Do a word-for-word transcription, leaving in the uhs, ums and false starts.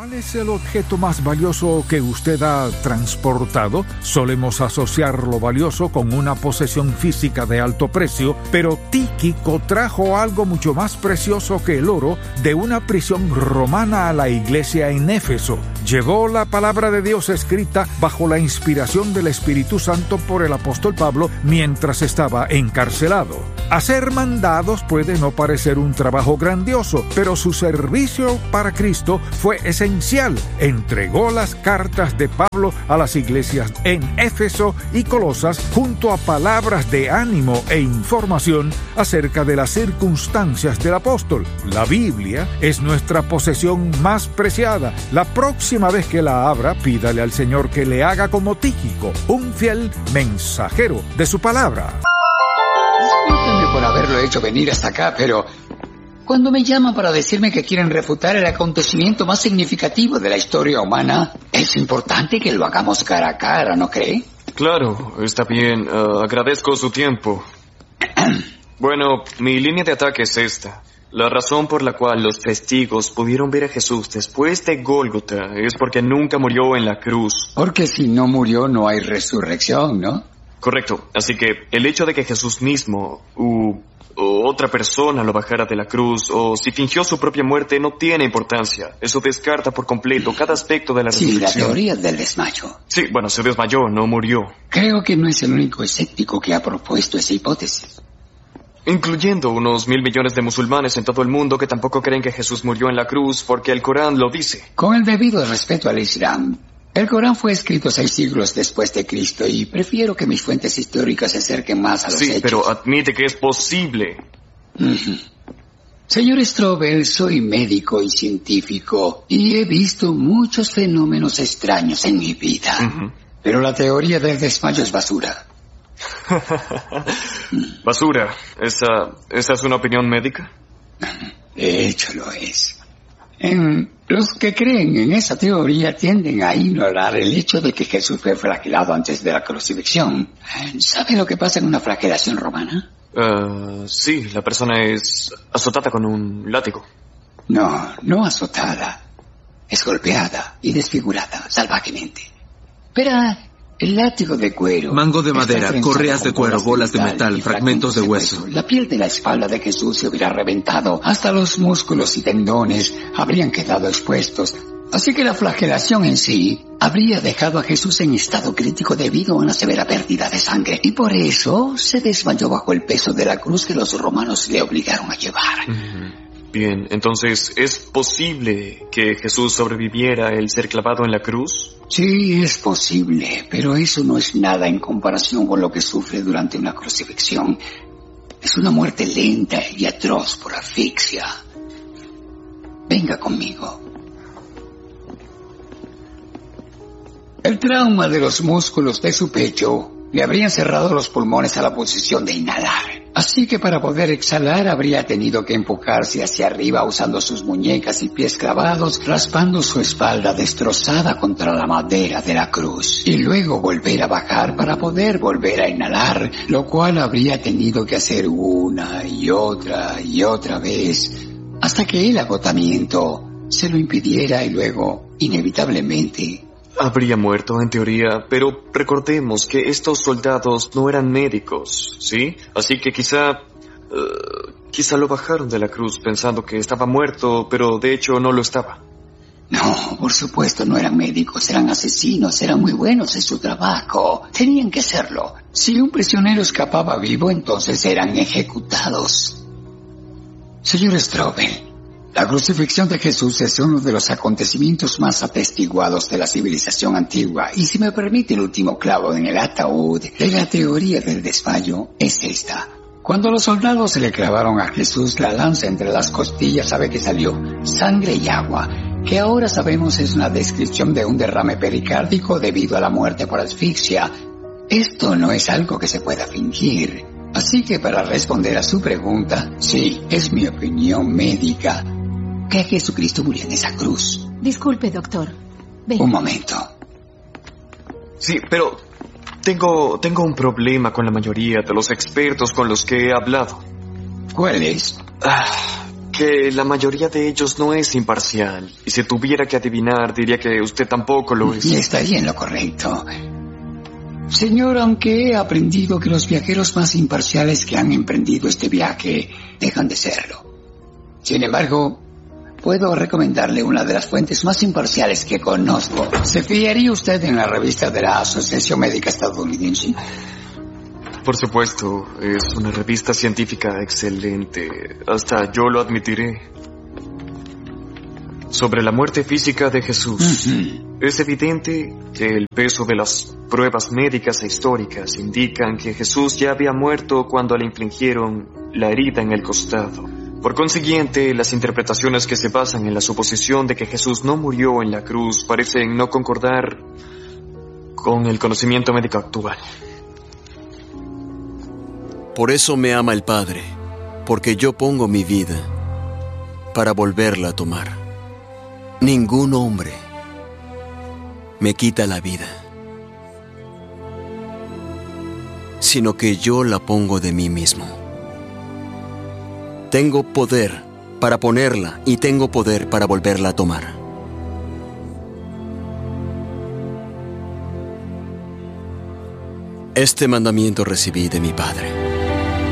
¿Cuál es el objeto más valioso que usted ha transportado? Solemos asociar lo valioso con una posesión física de alto precio, pero Tíquico trajo algo mucho más precioso que el oro de una prisión romana a la iglesia en Éfeso. Llevó la palabra de Dios escrita bajo la inspiración del Espíritu Santo por el apóstol Pablo mientras estaba encarcelado. Hacer mandados puede no parecer un trabajo grandioso, pero su servicio para Cristo fue esencial. Entregó las cartas de Pablo a las iglesias en Éfeso y Colosas junto a palabras de ánimo e información acerca de las circunstancias del apóstol. La Biblia es nuestra posesión más preciada. La próxima vez que la abra, pídale al Señor que le haga como Tíquico, un fiel mensajero de su palabra. Discúlpenme por haberlo hecho venir hasta acá, pero cuando me llaman para decirme que quieren refutar el acontecimiento más significativo de la historia humana, es importante que lo hagamos cara a cara, ¿no cree? Claro, está bien. Uh, agradezco su tiempo. Bueno, mi línea de ataque es esta. La razón por la cual los testigos pudieron ver a Jesús después de Gólgota es porque nunca murió en la cruz. Porque si no murió no hay resurrección, ¿no? Correcto. Así que el hecho de que Jesús mismo u, o otra persona lo bajara de la cruz o si fingió su propia muerte no tiene importancia. Eso descarta por completo cada aspecto de la resurrección. Sí, la teoría del desmayo. Sí, bueno, se desmayó, no murió. Creo que no es el único escéptico que ha propuesto esa hipótesis. Incluyendo unos mil millones de musulmanes en todo el mundo que tampoco creen que Jesús murió en la cruz porque el Corán lo dice. Con el debido respeto al Islam, el Corán fue escrito seis siglos después de Cristo y prefiero que mis fuentes históricas se acerquen más a los sí, hechos. Sí, pero admite que es posible. Uh-huh. Señor Strobel, soy médico y científico y he visto muchos fenómenos extraños en mi vida. Uh-huh. Pero la teoría del desmayo es basura. Basura. ¿Esa, ¿Esa es una opinión médica? De hecho lo es. En, los que creen en esa teoría tienden a ignorar el hecho de que Jesús fue flagelado antes de la crucifixión. ¿Sabe lo que pasa en una flagelación romana? Uh, sí, la persona es azotada con un látigo. No, no azotada. Es golpeada y desfigurada salvajemente. Pero el látigo de cuero... Mango de madera, correas de cuero, bolas de metal, fragmentos de hueso. La piel de la espalda de Jesús se hubiera reventado. Hasta los músculos y tendones habrían quedado expuestos. Así que la flagelación en sí habría dejado a Jesús en estado crítico debido a una severa pérdida de sangre. Y por eso se desmayó bajo el peso de la cruz que los romanos le obligaron a llevar. Uh-huh. Bien, entonces, ¿es posible que Jesús sobreviviera el ser clavado en la cruz? Sí, es posible, pero eso no es nada en comparación con lo que sufre durante una crucifixión. Es una muerte lenta y atroz por asfixia. Venga conmigo. El trauma de los músculos de su pecho le habrían cerrado los pulmones a la posición de inhalar. Así que para poder exhalar habría tenido que empujarse hacia arriba usando sus muñecas y pies clavados, raspando su espalda destrozada contra la madera de la cruz. Y luego volver a bajar para poder volver a inhalar, lo cual habría tenido que hacer una y otra y otra vez, hasta que el agotamiento se lo impidiera y luego, inevitablemente, habría muerto en teoría, pero recordemos que estos soldados no eran médicos, ¿sí? Así que quizá... Uh, quizá lo bajaron de la cruz pensando que estaba muerto, pero de hecho no lo estaba. No, por supuesto no eran médicos, eran asesinos, eran muy buenos en su trabajo. Tenían que serlo. Si un prisionero escapaba vivo, entonces eran ejecutados. Señor Strobel, la crucifixión de Jesús es uno de los acontecimientos más atestiguados de la civilización antigua, y si me permite el último clavo en el ataúd de la teoría del desmayo es esta. Cuando los soldados se le clavaron a Jesús la lanza entre las costillas, sabe que salió sangre y agua, que ahora sabemos es una descripción de un derrame pericárdico debido a la muerte por asfixia. Esto no es algo que se pueda fingir. Así que para responder a su pregunta, sí, es mi opinión médica que Jesucristo murió en esa cruz. Disculpe, doctor. Venga. Un momento. Sí, pero tengo, tengo un problema con la mayoría de los expertos con los que he hablado. ¿Cuál es? Ah, que la mayoría de ellos no es imparcial. Y si tuviera que adivinar, diría que usted tampoco lo es. Y estaría en lo correcto. Señor, aunque he aprendido que los viajeros más imparciales que han emprendido este viaje dejan de serlo. Sin embargo, puedo recomendarle una de las fuentes más imparciales que conozco. ¿Se fiaría usted en la revista de la Asociación Médica Estadounidense? Por supuesto, es una revista científica excelente. Hasta yo lo admitiré. Sobre la muerte física de Jesús, uh-huh. Es evidente que el peso de las pruebas médicas e históricas indican que Jesús ya había muerto cuando le infligieron la herida en el costado. Por consiguiente, las interpretaciones que se basan en la suposición de que Jesús no murió en la cruz parecen no concordar con el conocimiento médico actual. Por eso me ama el Padre, porque yo pongo mi vida para volverla a tomar. Ningún hombre me quita la vida, sino que yo la pongo de mí mismo. Tengo poder para ponerla y tengo poder para volverla a tomar. Este mandamiento recibí de mi Padre.